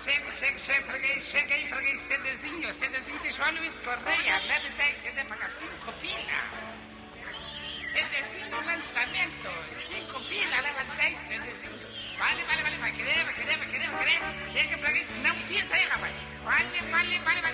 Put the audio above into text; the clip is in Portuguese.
freguei, CDzinho de João Luiz Correia, leve 10 CD paga 5 pila. CDzinho lançamento, 5 pila, leva 10 CDzinho. Vale, vai querer. Chega, freguei, não pisa aí, rapaz. Vale.